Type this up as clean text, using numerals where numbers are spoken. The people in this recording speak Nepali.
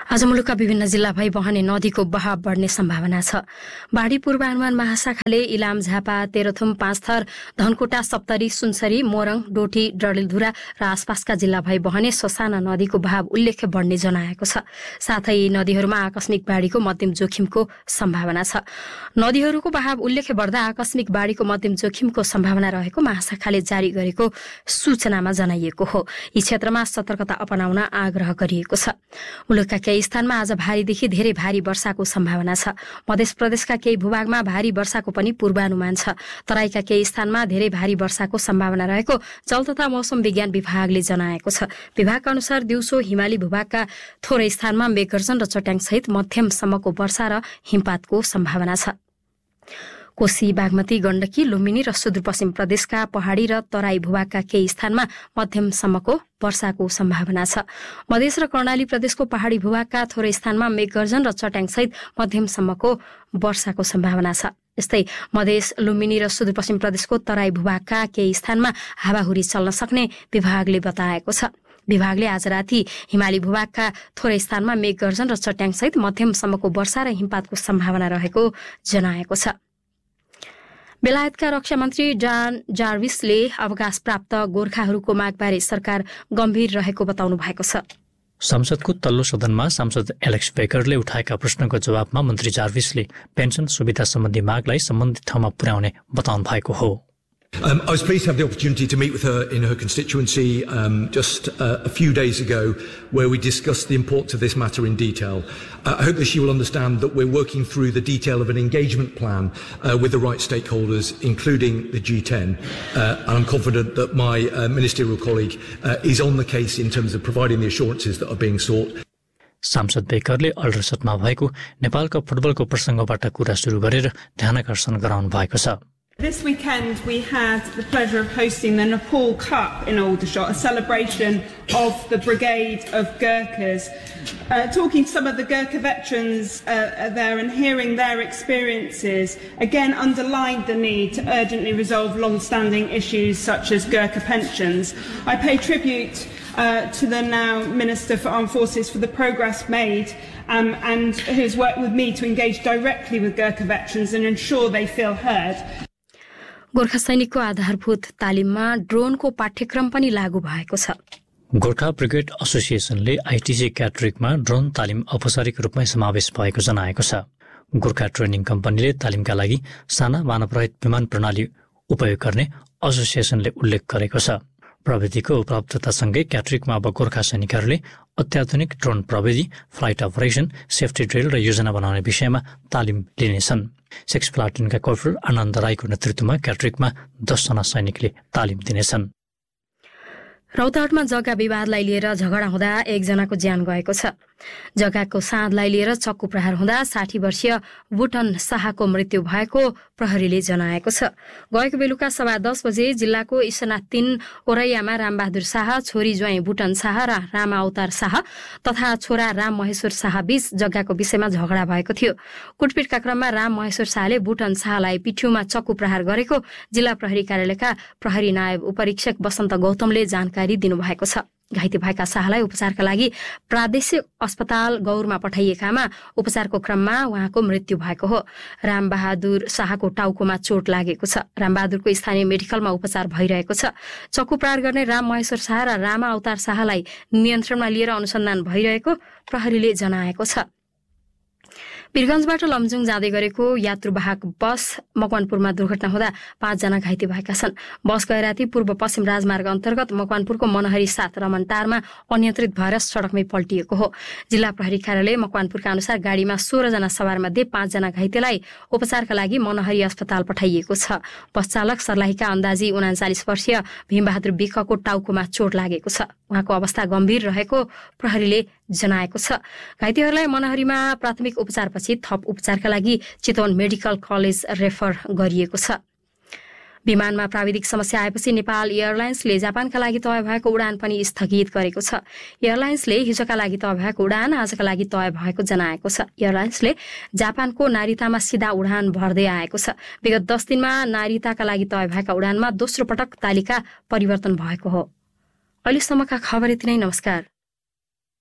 आज मुलुकका विभिन्न जिल्ला भई बहने नदीको बहाव बढ्ने सम्भावना छ। बाढी पूर्वानुमान महाशाखाले इलाम, झापा, तेह्रथुम, पाँचथर, धनकुटा, सप्तरी, सुनसरी, मोरङ, डोटी, डडेलधुरा र आसपासका जिल्ला भई बहने ससाना नदीको बहाव उल्लेख्य बढ्ने जनाएको छ। साथै यी नदीहरूमा आकस्मिक बाढीको मध्यम जोखिमको सम्भावना छ। नदीहरूको बहाव उल्लेख्य बढ्दा आकस्मिक बाढीको मध्यम जोखिमको सम्भावना रहेको महाशाखाले जारी गरेको सूचनामा जनाइएको हो। यी क्षेत्रमा सतर्कता अपनाउन आग्रह गरिएको छ। मुलुकका केही स्थानमा आज भारीदेखि धेरै भारी वर्षाको सम्भावना छ। मध्य प्रदेशका केही भूभागमा भारी वर्षाको पनि पूर्वानुमान छ। तराईका केही स्थानमा धेरै भारी वर्षाको सम्भावना रहेको जल तथा मौसम विज्ञान विभागले जनाएको छ। विभागका अनुसार दिउँसो हिमाली भूभागका थोरै स्थानमा मेघगर्जन र चट्याङसहित मध्यमसम्मको वर्षा र हिमपातको सम्भावना छ। कोशी, बागमती, गण्डकी, लुम्बिनी र सुदूरपश्चिम प्रदेशका पहाड़ी र तराई भूभागका केही स्थानमा मध्यमसम्मको वर्षाको सम्भावना छ। मधेस र कर्णाली प्रदेशको पहाड़ी भूभागका थोरै स्थानमा मेघगर्जन र चट्याङसहित मध्यमसम्मको वर्षाको सम्भावना छ। यस्तै मधेस, लुम्बिनी र सुदूरपश्चिम प्रदेशको तराई भूभागका केही स्थानमा हावाहुरी चल्न सक्ने विभागले बताएको छ। विभागले आज राति हिमाली भूभागका थोरै स्थानमा मेघगर्जन र चट्याङसहित मध्यमसम्मको वर्षा र हिमपातको सम्भावना रहेको जनाएको छ। बेलायतका रक्षा मन्त्री डान जार्विसले अवकाश प्राप्त गोर्खाहरूको मागबारे सरकार गम्भीर रहेको बताउनु भएको छ। संसदको तल्लो सदनमा सांसद एलेक्स बेकरले उठाएका प्रश्नको जवाबमा मन्त्री जार्विसले पेन्सन सुविधा सम्बन्धी मागलाई सम्बन्धित ठाउँमा पुर्याउने बताउनु भएको हो। I was pleased to have the opportunity to meet with her in her constituency just a few days ago, where we discussed the importance of this matter in detail. I hope that she will understand that we're working through the detail of an engagement plan with the right stakeholders, including the G10. And I'm confident that my ministerial colleague is on the case in terms of providing the assurances that are being sought. सांसद बेकरले अल्ट्रासटमा भएको नेपालको फुटबलको प्रसङ्गबाट कुरा सुरु गरेर ध्यानाकर्षण गराउनु भएको छ। This weekend we had the pleasure of hosting the Nepal Cup in Aldershot, a celebration of the Brigade of Gurkhas. Talking to some of the Gurkha veterans there and hearing their experiences again underlined the need to urgently resolve long-standing issues such as Gurkha pensions. I pay tribute to the now Minister for Armed Forces for the progress made and who's worked with me to engage directly with Gurkha veterans and ensure they feel heard. Gorkha सैनिकको आधारभूत तालिममा ड्रोनको पाठ्यक्रम पनि लागू भएको छ। गोर्खा ब्रिगेड एसोसिएसनले आइटिसी क्याटरिकमा ड्रोन तालिम औपचारिक रूपमै समावेश भएको जनाएको छ। गोर्खा ट्रेनिङ कम्पनीले तालिमका लागि साना मानवरहित विमान प्रणाली उपयोग गर्ने एसोसिएसनले उल्लेख गरेको छ। प्रविधिको उपलब्धतासँगै क्याटरिकमा अब गोर्खा सैनिकहरूले अत्याधुनिक ड्रोन प्रविधि, फ्लाइट अपरेसन, सेफ्टी ड्रिल र योजना बनाउने विषयमा तालिम लिनेछन्। 6 प्लाटुनका कर्पोरल आनन्द राईको नेतृत्वमा क्याटरिकमा 10 जना सैनिकले तालिम दिनेछन्। रौतहटमा जग्गा विवादलाई लिएर झगडा हुँदा एकजनाको ज्यान गएको छ। जग्गाको साँधलाई लिएर चक्कु प्रहार हुँदा 60 वर्षीय बुटन शाहको मृत्यु भएको प्रहरीले जनाएको छ। गएको बेलुका 10:15 बजे जिल्लाको इसनातिन ओरैयामा रामबहादुर शाह, छोरी ज्वाइँ बुटन शाह र राम अवतार शाह तथा छोरा राम महेश्वर शाह बीच जग्गाको विषयमा झगडा भएको थियो। कुटपिटका क्रममा राम महेश्वर शाहले बुटन शाहलाई पिठ्यूमा चक्कु प्रहार गरेको जिल्ला प्रहरी कार्यालयका प्रहरी नायब उपरीक्षक बसन्त गौतमले जानकारी दिनुभएको छ। घाइते भएका शाहलाई उपचारका लागि प्रादेशिक अस्पताल गौरमा पठाइएकामा उपचारको क्रममा उहाँको मृत्यु भएको हो। रामबहादुर शाहको टाउकोमा चोट लागेको छ। रामबहादुरको स्थानीय मेडिकलमा उपचार भइरहेको छ। चक्कु प्रहार गर्ने राम महेश्वर शाह र रामा अवतार शाहलाई नियन्त्रणमा लिएर अनुसन्धान भइरहेको प्रहरीले जनाएको छ। वीरगञ्जबाट लमजुङ जाँदै गरेको यात्रुवाहक बस मकवानपुरमा दुर्घटना हुँदा 5 जना घाइते भएका छन्। बस गए राति पूर्व पश्चिम राजमार्ग अन्तर्गत मकवानपुरको मनहरी 7 रमनटारमा अनियन्त्रित भएर सडकमै पल्टिएको हो। जिल्ला प्रहरी कार्यालय मकवानपुरका अनुसार गाडीमा 16 जना सवार मध्ये 5 जना घाइतेलाई उपचारका लागि मनहरी अस्पताल पठाइएको छ। बस चालक सर्लाहीका अन्दाजी 39 वर्षीय भीमबहादुर विकको टाउकोमा चोट लागेको छ। उहाँको अवस्था गम्भीर रहेको प्रहरीले जनाएको छ। घाइतेहरूलाई मनहरीमा प्राथमिक उपचारपछि थप उपचारका लागि चितवन मेडिकल कलेज रेफर गरिएको छ। विमानमा प्राविधिक समस्या आएपछि नेपाल एयरलाइन्सले जापानका लागि तय भएको उडान पनि स्थगित गरेको छ। एयरलाइन्सले हिजोका लागि तय भएको उडान आजका लागि तय भएको जनाएको छ। एयरलाइन्सले जापानको नारितामा सिधा उडान भर्दै आएको छ। विगत 10 दिनमा नारिताका लागि तय भएका उडानमा दोस्रो पटक तालिका परिवर्तन भएको हो। अहिलेसम्मका खबर यति नै। नमस्कार।